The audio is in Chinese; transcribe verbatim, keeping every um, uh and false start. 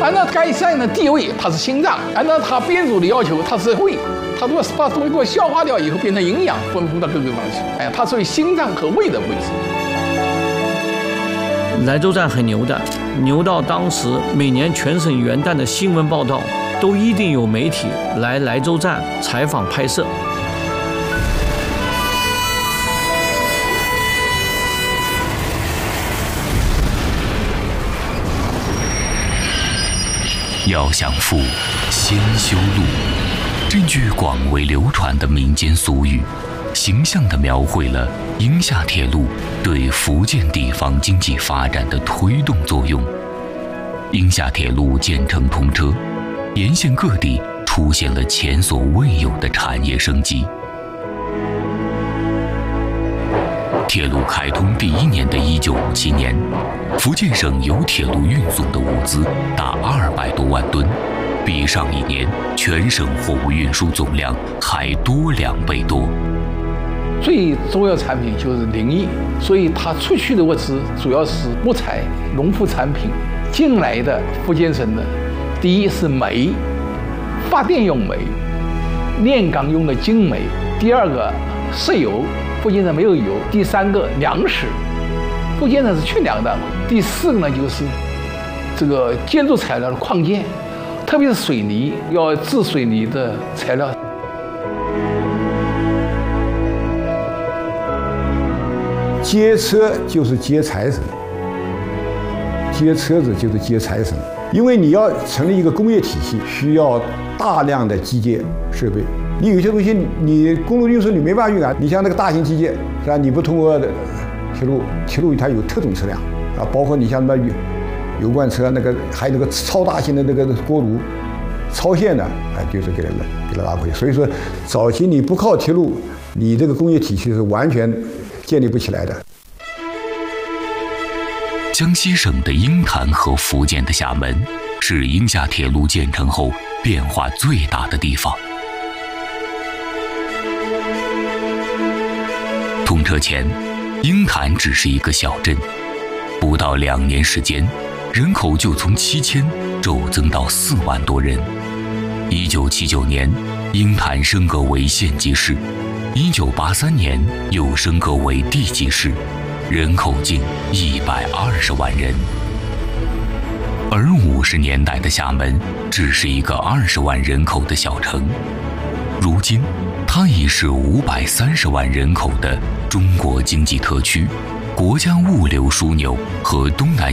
按照该山的地位，它是心脏；按照它编组的要求，它是胃。它如果把东西给我消化掉以后，变成营养，分布到各个地方去。哎，它属于心脏和胃的位置。 莱州站很牛的，牛到当时每年全省元旦的新闻报道都一定有媒体来莱州站采访拍摄。 要想富，先修路。这句广为流传的民间俗语，形象地描绘了鹰厦铁路对福建地方经济发展的推动作用。鹰厦铁路建成通车，沿线各地出现了前所未有的产业生机。铁路开通第一年的一九五七年，福建省由铁路运送的物资达二百多万吨，比上一年全省货物运输总量还多两倍多。 最重要产品就是林业，所以它出去的物资主要是木材、农副产品。进来的福建省的，第一是煤，发电用煤，炼钢用的精煤；第二个石油，福建省没有油；第三个粮食，福建省是缺粮的；第四个呢就是这个建筑材料的矿建，特别是水泥，要制水泥的材料。 接车就是接财神，接车子就是接财神，因为你要成立一个工业体系，需要大量的机械设备。你有些东西，你公路运输你没办法运啊。你像那个大型机械，是吧？你不通过铁路，铁路它有特种车辆啊，包括你像什么油油罐车，那个还有那个超大型的那个锅炉，超限的，哎，就是给它给它拉回去。所以说，早期你不靠铁路，你这个工业体系是完全建立不起来的。 江西省的鹰潭和福建的厦门是鹰厦铁路建成后变化最大的地方。通车前，鹰潭只是一个小镇，不到两年时间，人口就从七千骤增到四万多人。一九七九年，鹰潭升格为县级市，一九八三年又升格为地级市，人口近一百二十万人。而五十年代的厦门只是一个二十万人口的小城，如今它已是五百三十万人口的中国经济特区，国家物流枢纽和东南